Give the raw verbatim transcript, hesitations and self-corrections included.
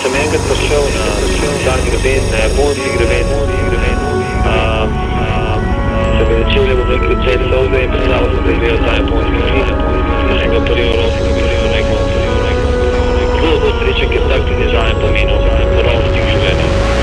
sem enkrat prišel na ta greben, na japonski greben, um, um, se bi začeli, bom rekel, cel